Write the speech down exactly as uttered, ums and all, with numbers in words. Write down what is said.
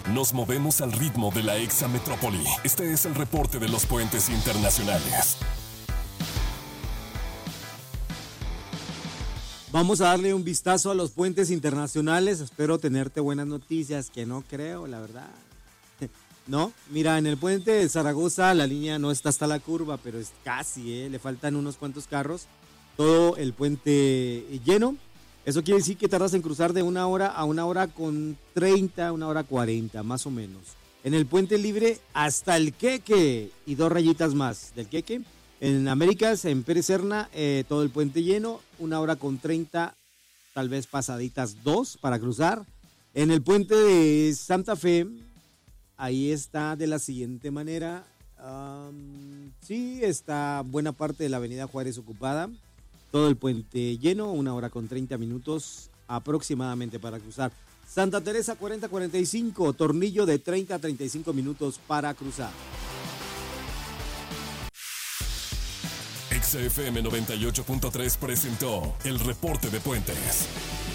Nos movemos al ritmo de la exametrópoli. Este es el reporte de los puentes internacionales. Vamos a darle un vistazo a los puentes internacionales. Espero tenerte buenas noticias, que no creo, la verdad. No, mira, en el puente de Zaragoza la línea no está hasta la curva, pero es casi, ¿eh? Le faltan unos cuantos carros. Todo el puente lleno. Eso quiere decir que tardas en cruzar de una hora a una hora con treinta, una hora cuarenta, más o menos. En el puente libre hasta el Queque y dos rayitas más del Queque. En Américas, en Pérez Serna, eh, todo el puente lleno, una hora con treinta, tal vez pasaditas dos para cruzar. En el puente de Santa Fe, ahí está de la siguiente manera. Um, sí, está buena parte de la avenida Juárez ocupada. Todo el puente lleno, una hora con treinta minutos aproximadamente para cruzar. Santa Teresa cuarenta a cuarenta y cinco, Tornillo de treinta a treinta y cinco minutos para cruzar. X F M noventa y ocho punto tres presentó el reporte de puentes.